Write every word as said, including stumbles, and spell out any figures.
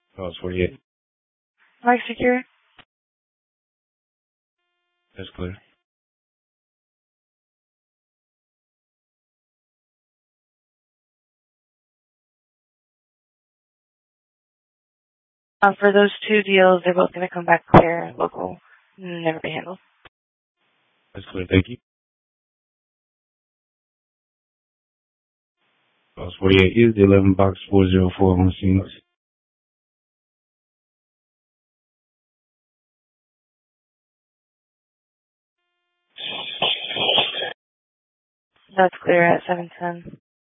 Box forty-eight. Mark secure. That's clear. Um, for those two deals, they're both going to come back clear, local, never be handled. That's clear. Thank you. Box forty-eight is the eleven box four zero four on scene. That's clear at seven ten.